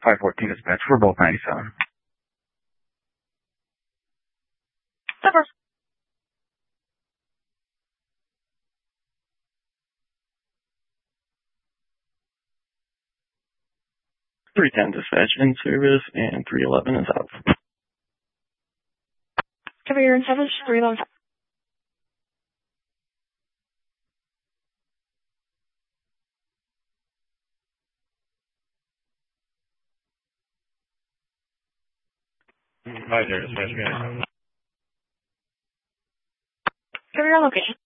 514 dispatch for both 97. Pepper. 310 dispatch in service, and 311 is out. Cover your in service, 311. Hi there, dispatch. Cover your location.